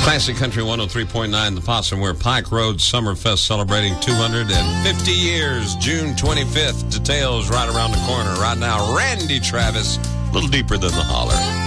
Classic Country 103.9 The Possum, where Pike Road Summerfest celebrating 250 years, June 25th. Details right around the corner. Right now, Randy Travis, a little deeper than the holler.